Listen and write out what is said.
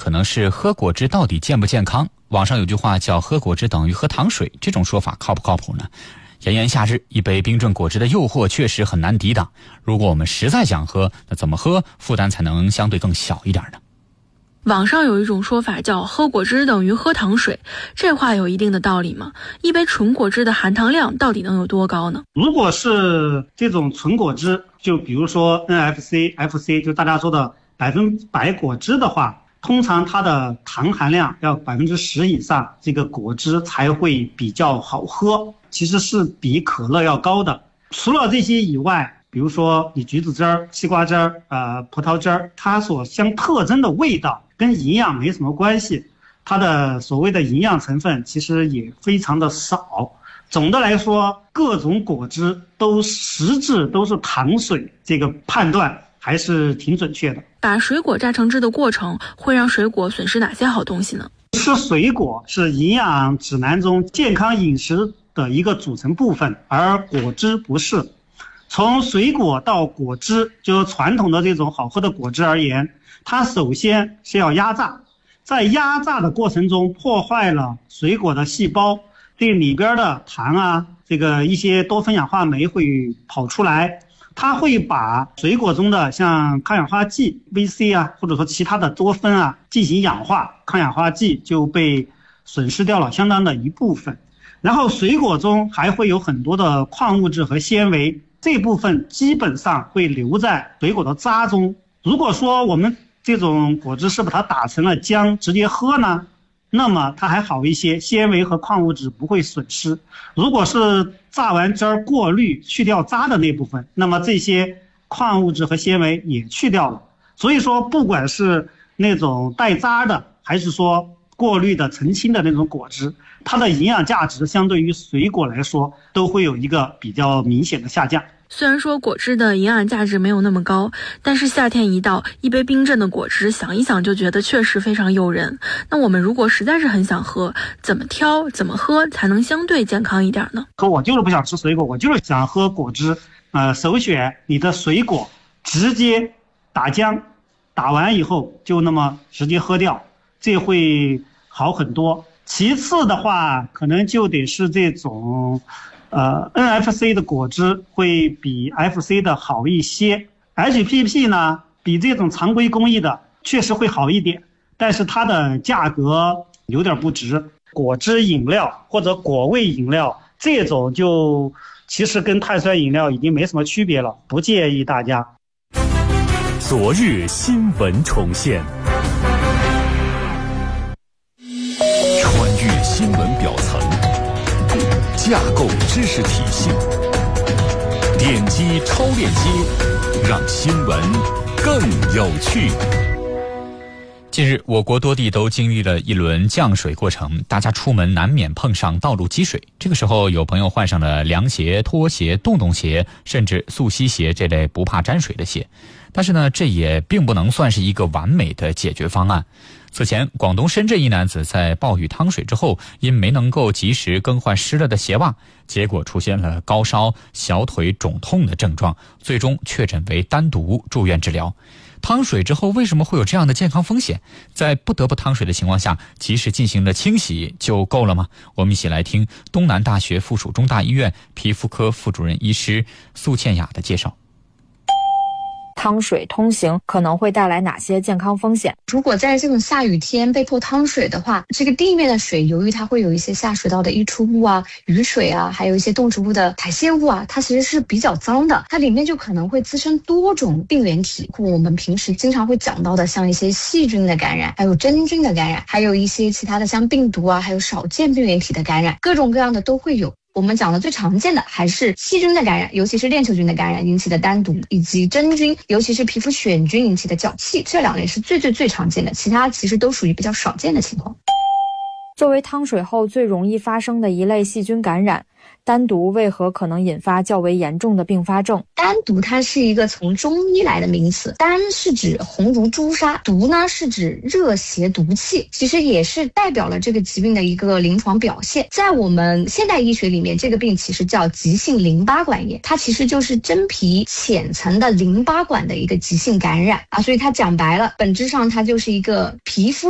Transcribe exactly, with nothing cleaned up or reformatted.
可能是喝果汁到底健不健康。网上有句话叫喝果汁等于喝糖水，这种说法靠不靠谱呢？炎炎夏日，一杯冰镇果汁的诱惑确实很难抵挡。如果我们实在想喝，那怎么喝负担才能相对更小一点呢？ 网上有一种说法叫喝果汁等于喝糖水，这话有一定的道理吗？一杯纯果汁的含糖量到底能有多高呢？ 如果是这种纯果汁，就比如说 N F C、F C， 就大家说的百分百果汁的话，通常它的糖含量要百分之十以上，这个果汁才会比较好喝，其实是比可乐要高的。除了这些以外，比如说你橘子汁儿、西瓜汁儿、呃葡萄汁儿，它所相特征的味道跟营养没什么关系，它的所谓的营养成分其实也非常的少。总的来说，各种果汁都实质都是糖水，这个判断还是挺准确的。 把水果榨成汁的过程会让水果损失哪些好东西呢？ 吃水果是营养指南中健康饮食的一个组成部分，而果汁不是。从水果到果汁，就是传统的这种好喝的果汁而言，它首先是要压榨，在压榨的过程中破坏了水果的细胞，这里边的糖啊，这个一些多酚氧化酶会跑出来，它会把水果中的像抗氧化剂 V C 啊，或者说其他的多酚啊进行氧化，抗氧化剂就被损失掉了相当的一部分。然后水果中还会有很多的矿物质和纤维，这部分基本上会留在水果的渣中。如果说我们这种果汁是把它打成了浆直接喝呢，那么它还好一些，纤维和矿物质不会损失。如果是榨完汁儿过滤去掉渣的那部分，那么这些矿物质和纤维也去掉了。所以说不管是那种带渣的还是说过滤的澄清的那种果汁，它的营养价值相对于水果来说都会有一个比较明显的下降。 虽然说果汁的营养价值没有那么高，但是夏天一到，一杯冰镇的果汁想一想就觉得确实非常诱人。那我们如果实在是很想喝，怎么挑怎么喝才能相对健康一点呢？ 可我就是不想吃水果，我就是想喝果汁，呃，首选你的水果直接打浆，打完以后就那么直接喝掉，这会好很多。其次的话，可能就得是这种呃 N F C 的果汁会比 F C 的好一些。 H P P 呢比这种常规工艺的确实会好一点，但是它的价格有点不值。果汁饮料或者果味饮料这种就其实跟碳酸饮料已经没什么区别了，不建议大家。 昨日新闻重现，穿越新闻表层，架构知识体系，点击超链接，让新闻更有趣。 近日，我国多地都经历了一轮降水过程，大家出门难免碰上道路积水。这个时候，有朋友换上了凉鞋、拖鞋、洞洞鞋，甚至速吸鞋这类不怕沾水的鞋。但是呢，这也并不能算是一个完美的解决方案。此前，广东深圳一男子在暴雨趟水之后，因没能够及时更换湿了的鞋袜，结果出现了高烧、小腿肿痛的症状，最终确诊为丹毒，住院治疗。趟水之后为什么会有这样的健康风险？在不得不趟水的情况下，及时进行了清洗就够了吗？我们一起来听东南大学附属中大医院皮肤科副主任医师苏倩雅的介绍。 趟水通行可能会带来哪些健康风险？ 如果在这种下雨天被迫趟水的话，这个地面的水由于它会有一些下水道的溢出物啊、雨水啊，还有一些动植物的排泄物啊，它其实是比较脏的，它里面就可能会滋生多种病原体，我们平时经常会讲到的像一些细菌的感染，还有真菌的感染，还有一些其他的像病毒啊，还有少见病原体的感染，各种各样的都会有。我们讲的最常见的还是细菌的感染，尤其是链球菌的感染引起的丹毒，以及真菌，尤其是皮肤癣菌引起的脚气，这两类是最最最常见的，其他其实都属于比较少见的情况。 作为趟水后最容易发生的一类细菌感染，丹毒为何可能引发较为严重的并发症？ 丹毒它是一个从中医来的名词，丹是指红如朱砂，毒呢是指热邪毒气，其实也是代表了这个疾病的一个临床表现。在我们现代医学里面，这个病其实叫急性淋巴管炎，它其实就是真皮浅层的淋巴管的一个急性感染啊，所以它讲白了，本质上它就是一个皮肤